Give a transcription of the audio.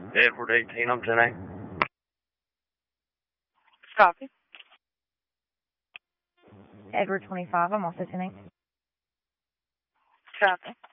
Edward 18, I'm 10A. Copy. Edward 25, I'm also 10. Copy.